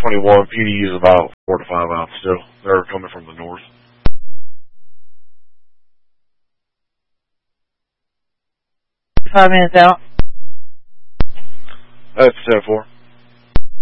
21. PD is about 4 to 5 out still. They're coming from the north. Five minutes out. That's 10-4.